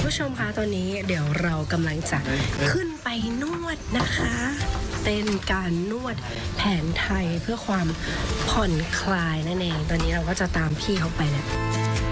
ผู้ชมคะตอนนี้เดี๋ยวเรากำลังจะขึ้นไปนวดนะคะเป็นการนวดแผนไทยเพื่อความผ่อนคลายนั่นเองตอนนี้เราก็จะตามพี่เขาไปเนี่ย